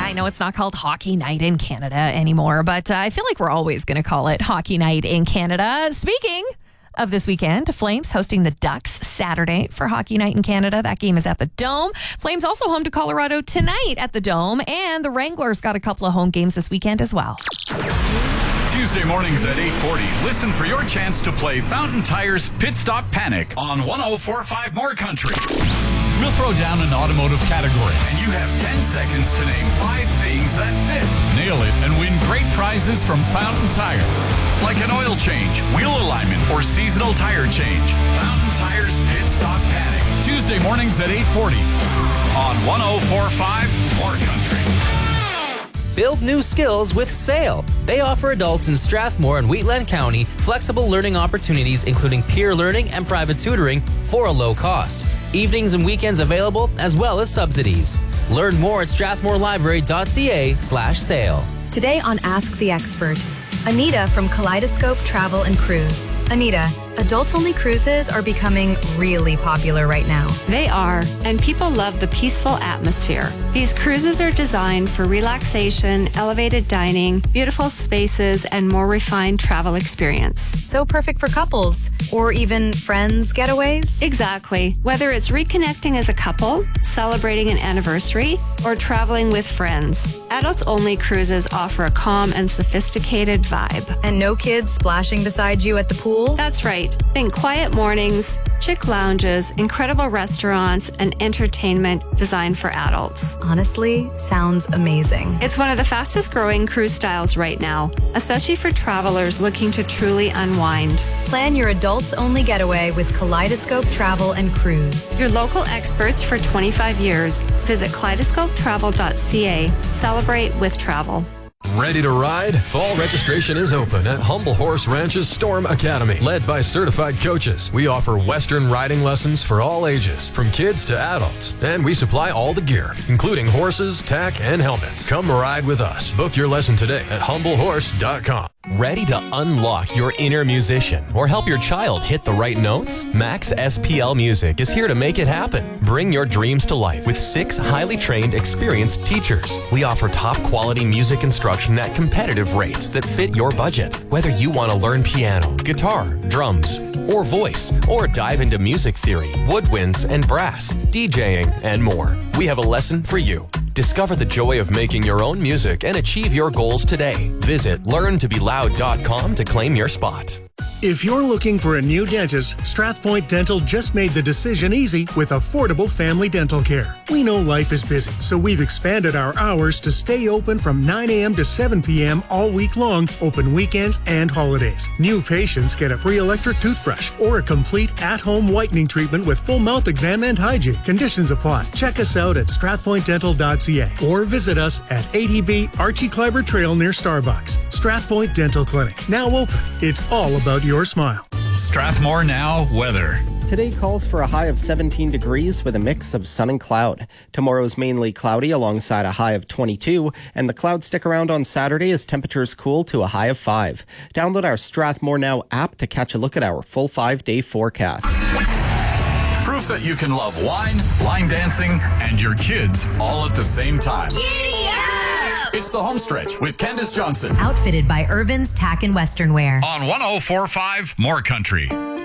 I know it's not called Hockey Night in Canada anymore, but I feel like we're always going to call it Hockey Night in Canada. Speaking of this weekend, Flames hosting the Ducks Saturday for Hockey Night in Canada. That game is at the Dome. Flames also home to Colorado tonight at the Dome, and the Wranglers got a couple of home games this weekend as well. Tuesday mornings at 8:40, listen for your chance to play Fountain Tire's Pit Stop Panic on 104.5 More Country. We'll throw down an automotive category, and you have 10 seconds to name 5 things that fit. Nail it and win great prizes from Fountain Tire, like an oil change, wheel alignment, or seasonal tire change. Fountain Tire's Pit Stop Panic. Tuesday mornings at 8:40 on 104.5 More Country. Build new skills with SAIL. They offer adults in Strathmore and Wheatland County flexible learning opportunities, including peer learning and private tutoring for a low cost. Evenings and weekends available, as well as subsidies. Learn more at strathmorelibrary.ca/SAIL. Today on Ask the Expert, Anita from Kaleidoscope Travel and Cruise. Anita, adults-only cruises are becoming really popular right now. They are, and people love the peaceful atmosphere. These cruises are designed for relaxation, elevated dining, beautiful spaces, and more refined travel experience. So perfect for couples or even friends getaways? Exactly. Whether it's reconnecting as a couple, celebrating an anniversary, or traveling with friends, adults-only cruises offer a calm and sophisticated vibe. And no kids splashing beside you at the pool? That's right. Think quiet mornings, chic lounges, incredible restaurants, and entertainment designed for adults. Honestly, sounds amazing. It's one of the fastest growing cruise styles right now, especially for travelers looking to truly unwind. Plan your adults-only getaway with Kaleidoscope Travel and Cruise. Your local experts for 25 years. Visit kaleidoscopetravel.ca. Celebrate with travel. Ready to ride? Fall registration is open at Humble Horse Ranch's Storm Academy. Led by certified coaches, we offer Western riding lessons for all ages, from kids to adults. And we supply all the gear, including horses, tack, and helmets. Come ride with us. Book your lesson today at humblehorse.com. Ready to unlock your inner musician or help your child hit the right notes? Max SPL Music is here to make it happen. Bring your dreams to life with 6 highly trained, experienced teachers. We offer top quality music instruction at competitive rates that fit your budget. Whether you want to learn piano, guitar, drums, or voice, or dive into music theory, woodwinds and brass, DJing, and more, we have a lesson for you. Discover the joy of making your own music and achieve your goals today. Visit learntobeloud.com to claim your spot. If you're looking for a new dentist, Strathpoint Dental just made the decision easy with affordable family dental care. We know life is busy, so we've expanded our hours to stay open from 9 a.m. to 7 p.m. all week long, open weekends and holidays. New patients get a free electric toothbrush or a complete at-home whitening treatment with full mouth exam and hygiene. Conditions apply. Check us out at strathpointdental.ca or visit us at 80B Archie Kleiber Trail near Starbucks. Strathpoint Dental Clinic, now open. It's all about your smile. Strathmore Now weather. Today calls for a high of 17 degrees with a mix of sun and cloud. Tomorrow's mainly cloudy alongside a high of 22, and the clouds stick around on Saturday as temperatures cool to a high of 5. Download our Strathmore Now app to catch a look at our full 5-day forecast. Proof that you can love wine, line dancing, and your kids all at the same time. It's the home stretch with Candace Johnson. Outfitted by Irvin's Tack and Western Wear. On 104.5 More Country.